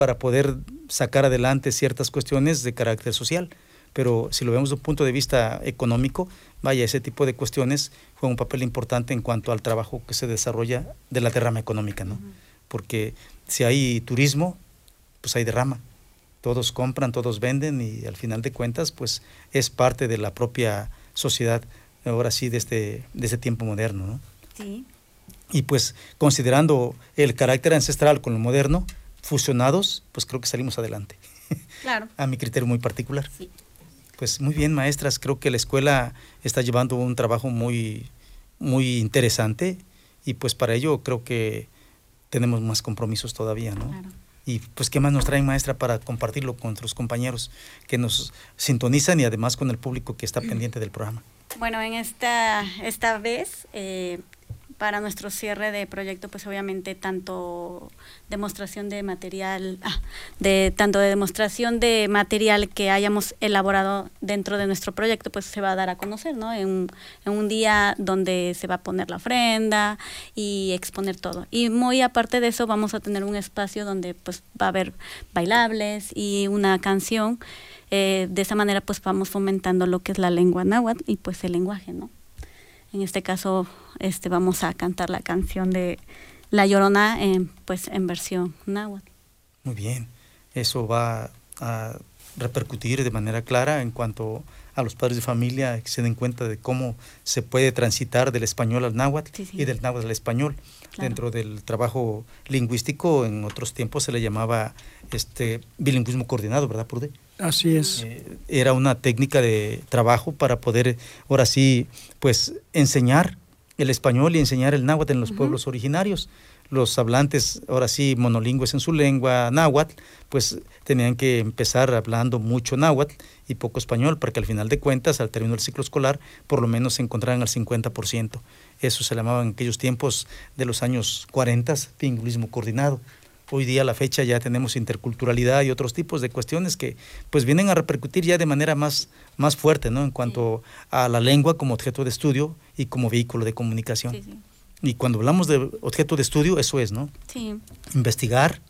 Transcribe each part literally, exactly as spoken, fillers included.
para poder sacar adelante ciertas cuestiones de carácter social. Pero si lo vemos desde un punto de vista económico, vaya, ese tipo de cuestiones juegan un papel importante en cuanto al trabajo que se desarrolla de la derrama económica, ¿no? Uh-huh. Porque si hay turismo, pues hay derrama. Todos compran, todos venden y al final de cuentas, pues es parte de la propia sociedad, ahora sí, de este, de este tiempo moderno, ¿no? Sí. Y pues considerando el carácter ancestral con lo moderno, fusionados, pues creo que salimos adelante. Claro. A mi criterio muy particular. Sí. Pues muy bien, maestras, creo que la escuela está llevando un trabajo muy, muy interesante y pues para ello creo que tenemos más compromisos todavía, ¿no? Claro. Y pues qué más nos traen, maestra, para compartirlo con nuestros compañeros que nos sintonizan y además con el público que está pendiente del programa. Bueno, en esta, esta vez, eh, para nuestro cierre de proyecto, pues obviamente tanto demostración de material, ah, de tanto de demostración de material que hayamos elaborado dentro de nuestro proyecto, pues se va a dar a conocer, ¿no? En, en un día donde se va a poner la ofrenda y exponer todo. Y muy aparte de eso, vamos a tener un espacio donde pues va a haber bailables y una canción. Eh, de esa manera pues vamos fomentando lo que es la lengua náhuatl y pues el lenguaje, ¿no? En este caso, este, vamos a cantar la canción de La Llorona, en, pues en versión náhuatl. Muy bien, eso va a repercutir de manera clara en cuanto a los padres de familia que se den cuenta de cómo se puede transitar del español al náhuatl, sí, sí, y del náhuatl al español. Claro. Dentro del trabajo lingüístico, en otros tiempos se le llamaba este bilingüismo coordinado, ¿verdad, Purde? Así es. Eh, era una técnica de trabajo para poder, ahora sí, pues enseñar el español y enseñar el náhuatl en los uh-huh. pueblos originarios. Los hablantes, ahora sí, monolingües en su lengua náhuatl, pues tenían que empezar hablando mucho náhuatl y poco español, para que al final de cuentas, al término del ciclo escolar, por lo menos se encontraran al cincuenta por ciento. Eso se llamaba en aquellos tiempos de los años cuarenta, bilingüismo coordinado. Hoy día a la fecha ya tenemos interculturalidad y otros tipos de cuestiones que pues vienen a repercutir ya de manera más, más fuerte, ¿no? En cuanto sí. a la lengua como objeto de estudio y como vehículo de comunicación. Sí, sí. Y cuando hablamos de objeto de estudio, eso es, ¿no? Sí. Investigar,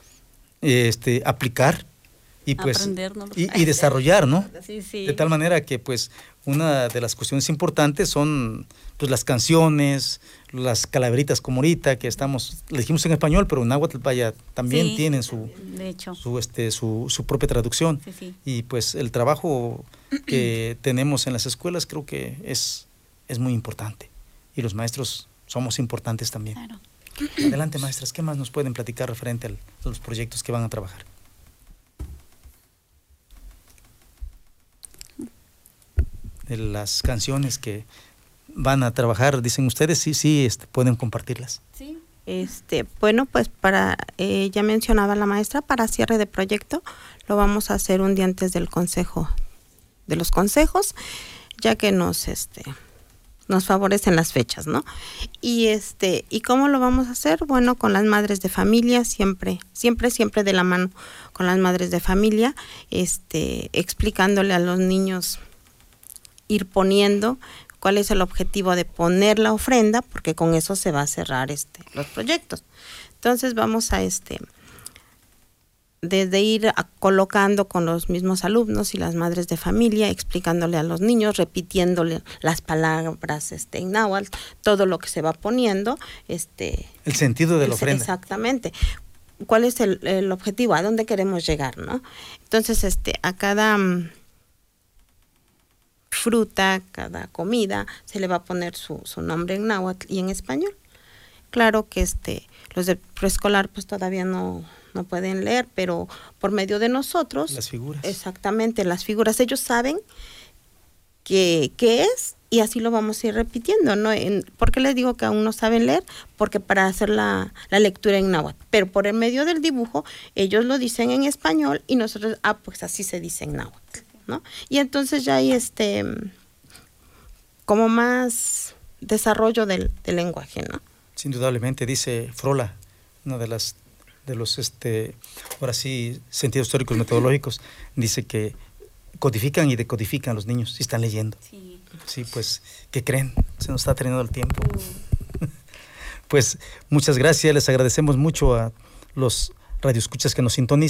este, aplicar y pues y, y desarrollar, ¿no? Sí, sí. De tal manera que pues una de las cuestiones importantes son pues las canciones, las calaveritas como ahorita que estamos, le dijimos en español, pero en náhuatl vaya también sí, tienen su de hecho. su este su, su propia traducción. Sí, sí. Y pues el trabajo que tenemos en las escuelas creo que es es muy importante y los maestros somos importantes también. Claro. Adelante, maestras, ¿qué más nos pueden platicar referente al, a los proyectos que van a trabajar? De las canciones que van a trabajar, dicen ustedes, sí, sí, este, pueden compartirlas. Sí. Este, bueno, pues para, eh, ya mencionaba la maestra, para cierre de proyecto lo vamos a hacer un día antes del consejo, de los consejos, ya que nos, este, nos favorecen las fechas, ¿no? Y este, ¿y cómo lo vamos a hacer? Bueno, con las madres de familia, siempre, siempre, siempre de la mano con las madres de familia, este, explicándole a los niños, ir poniendo cuál es el objetivo de poner la ofrenda, porque con eso se va a cerrar este, los proyectos. Entonces vamos a este, desde ir a, colocando con los mismos alumnos y las madres de familia, explicándole a los niños, repitiéndole las palabras este, en náhuatl, todo lo que se va poniendo. Este, el sentido de la ofrenda. Exactamente. ¿Cuál es el, el objetivo? ¿A dónde queremos llegar, no? Entonces, este, a cada fruta, cada comida, se le va a poner su, su nombre en náhuatl y en español. Claro que este, los de preescolar pues todavía no, no pueden leer, pero por medio de nosotros. Las figuras. Exactamente, las figuras. Ellos saben qué, qué es y así lo vamos a ir repitiendo, ¿no? En, ¿por qué les digo que aún no saben leer? Porque para hacer la, la lectura en náhuatl, pero por el medio del dibujo, ellos lo dicen en español y nosotros, ah, pues así se dice en náhuatl, ¿no? Y entonces ya hay este como más desarrollo del, del lenguaje, ¿no? Sí, indudablemente, dice Frola, una de las de los este ahora sí sentidos históricos metodológicos, dice que codifican y decodifican a los niños si están leyendo. Sí. Sí, pues, ¿qué creen? Se nos está terminando el tiempo. Uh. Pues muchas gracias, les agradecemos mucho a los radioescuchas que nos sintonizan.